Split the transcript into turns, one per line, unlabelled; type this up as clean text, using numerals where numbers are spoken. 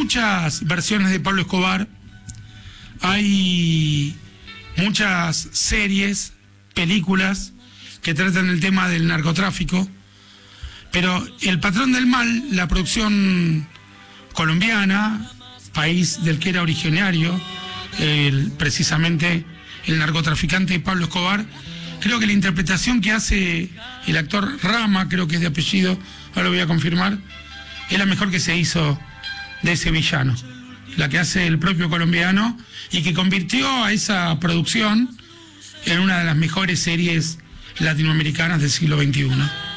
muchas versiones de Pablo Escobar, hay muchas series, películas que tratan el tema del narcotráfico, pero El Patrón del Mal, la producción colombiana, país del que era originario, precisamente el narcotraficante Pablo Escobar, creo que la interpretación que hace el actor Rama, creo que es de apellido, ahora lo voy a confirmar, es la mejor que se hizo de ese villano, la que hace el propio colombiano y que convirtió a esa producción en una de las mejores series latinoamericanas del siglo XXI.